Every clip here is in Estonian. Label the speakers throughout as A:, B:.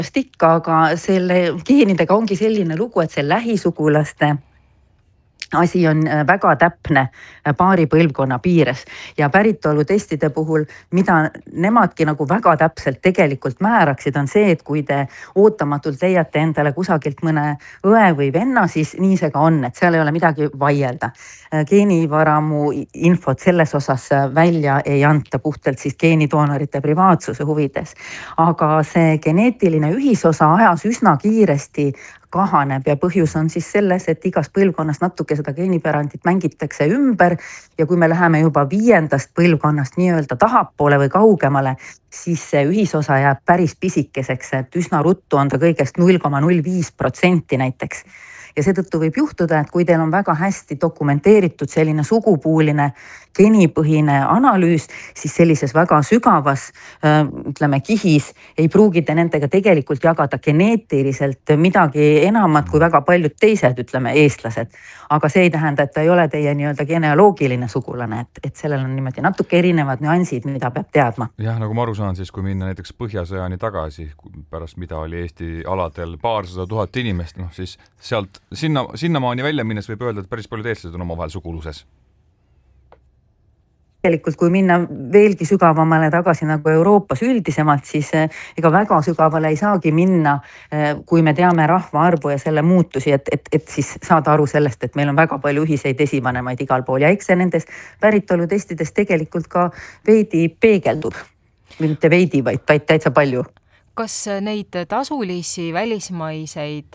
A: ikka, aga selle geenidega ongi selline lugu, et see lähisugulaste asi on väga täpne paari põlvkonna piires ja päritolutestide puhul, mida nemadki nagu väga täpselt tegelikult määraksid, on see, et kui te ootamatult leiate endale kusagilt mõne õe või venna, siis nii see ka on, et seal ei ole midagi vaielda. Geenivaramu infot selles osas välja ei anta puhtalt siis geenidoonorite privaatsuse huvides, aga see geneetiline ühisosa ajas üsna kiiresti kahaneb ja põhjus on siis selles, et igas põlvkonnas natuke seda geenipärandit mängitakse ümber ja kui me läheme juba 5. põlvkonnast nii-öelda tahapoole või kaugemale, siis see ühisosa jääb päris pisikeseks, et üsna ruttu on ta kõigest 0,05% näiteks. Ja seetõttu võib juhtuda, et kui teil on väga hästi dokumenteeritud selline sugupuuline genipõhine analüüs, siis sellises väga sügavas kihis ei pruugi te nendega tegelikult jagada geneetiliselt midagi enamat kui väga paljud teised, eestlased. Aga see ei tähenda, et ta ei ole teie nii-öelda genealoogiline sugulane, et sellel on niimoodi natuke erinevad nüansid, mida peab teadma.
B: Jah, nagu ma aru saan, siis kui minna näiteks Põhjasõjani tagasi, pärast mida oli Eesti aladel 200 000 inimest, siis sealt sinnamaani välja minnes võib öelda, et päris paljud eestlased on omavahel suguluses.
A: Tegelikult kui minna veelgi sügavamale tagasi nagu Euroopas üldisemalt, siis ega väga sügavale ei saagi minna, kui me teame rahvaarvu ja selle muutusi, et siis saada aru sellest, et meil on väga palju ühiseid esivanemaid igal pool ja eks see nendes päritolutestides tegelikult ka veidi peegeldub. Mitte veidi, vaid täitsa palju.
C: Kas neid tasulisi välismaiseid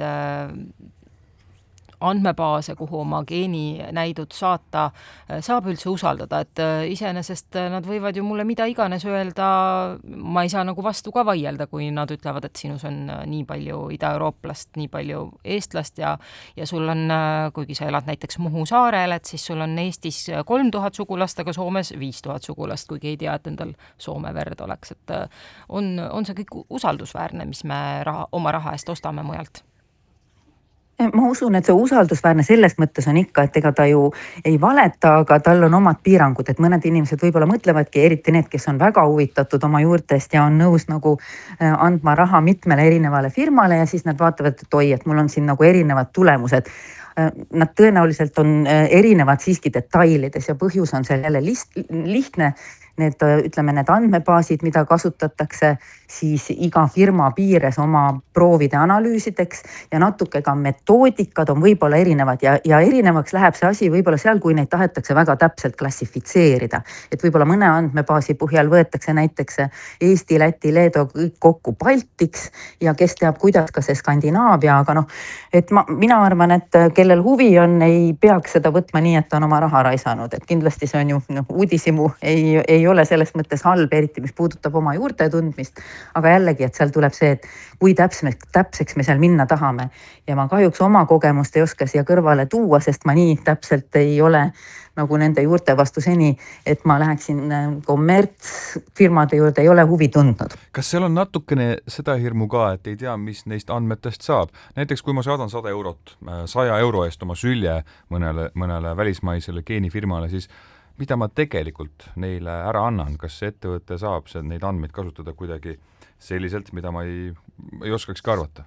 C: andmebaase, kuhu oma geeninäidud saata, saab üldse usaldada, et iseenesest nad võivad ju mulle mida iganes öelda, ma ei saa nagu vastu ka vaielda, kui nad ütlevad, et sinus on nii palju ida-eurooplast, nii palju eestlast ja sul on, kuigi sa elad näiteks Muhu saarel, et siis sul on Eestis 3000 sugulast, aga Soomes 5000 sugulast, kuigi ei tea, et endal Soome verd oleks, et on see kõik usaldusväärne, mis me oma raha eest ostame mujalt?
A: Ma usun, et see usaldusväärne selles mõttes on ikka, et ega ta ju ei valeta, aga tal on omad piirangud, et mõned inimesed võib-olla mõtlevadki, eriti need, kes on väga huvitatud oma juurtest ja on nõus nagu andma raha mitmele erinevale firmale ja siis nad vaatavad, et oi, et mul on siin nagu erinevad tulemused. Nad tõenäoliselt on erinevad siiski detailides ja põhjus on selle lihtne. Need andmebaasid, mida kasutatakse siis iga firma piires oma proovide analüüsideks ja natuke ka metoodikad on võib-olla erinevad ja erinevaks läheb see asi võib-olla seal, kui neid tahetakse väga täpselt klassifitseerida. Et võib-olla mõne andmebaasi põhjal võetakse näiteks Eesti, Läti, Leedu kokku Baltiks ja kes teab, kuidas ka see Skandinaavia, aga mina arvan, et kellel huvi on, ei peaks seda võtma nii, et on oma raha raisanud, et kindlasti see on ju uudisimu, ei ole selles mõttes halb, eriti mis puudutab oma juurte tundmist, aga jällegi, et seal tuleb see, et kui täpseks me seal minna tahame ja ma kahjuks oma kogemust ei oska siia kõrvale tuua, sest ma nii täpselt ei ole nagu nende juurte vastu seni, et ma läheksin kommertsfirmade juurde, ei ole huvi tundnud.
B: Kas seal on natukene seda hirmu ka, et ei tea, mis neist andmetest saab? Näiteks kui ma saadan 100 eurot, 100 euro eest oma sülje mõnele välismaisele geenifirmale, siis mida ma tegelikult neile ära annan? Kas see ettevõte saab neid andmeid kasutada kuidagi selliselt, mida ma ei oskaks ka arvata?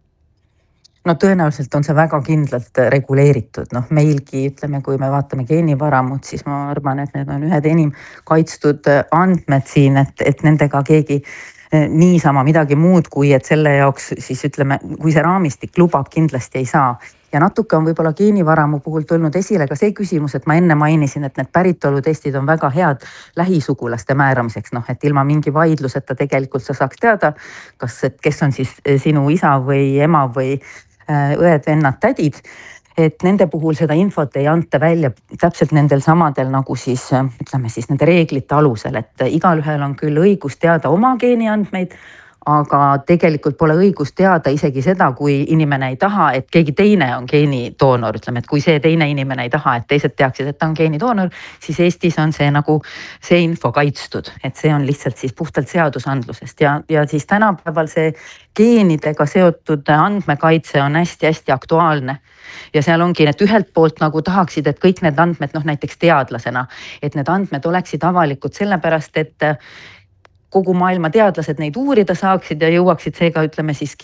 A: No tõenäoliselt on see väga kindlalt reguleeritud. Meilgi, kui me vaatame geenivaramut, siis ma arvan, et need on ühed enim kaitstud andmed siin, et nendega keegi niisama midagi muud, kui et selle jaoks siis kui see raamistik lubab, kindlasti ei saa. Ja natuke on võib-olla geenivaramu puhul tulnud esile ka see küsimus, et ma enne mainisin, et need päritolutestid on väga head lähisugulaste määramiseks, et ilma mingi vaidluseta tegelikult sa saaks teada, kes on siis sinu isa või ema või õed, vennad, tädid, et nende puhul seda infot ei anta välja täpselt nendel samadel nagu siis nende reeglite alusel, et igalühel on küll õigus teada oma geeniandmeid, aga tegelikult pole õigus teada isegi seda, kui inimene ei taha, et keegi teine on geenidoonor, et kui see teine inimene ei taha, et teised teaksid, et ta on geenidoonor, siis Eestis on see nagu see info kaitstud, et see on lihtsalt siis puhtalt seadusandlusest ja siis tänapäeval see geenidega seotud andmekaitse on hästi-hästi aktuaalne. Ja seal ongi, et ühelt poolt nagu tahaksid, et kõik need andmed, näiteks teadlasena, et need andmed oleksid avalikud sellepärast, et kogu maailma teadlased neid uurida saaksid ja jõuaksid seega, ütleme siis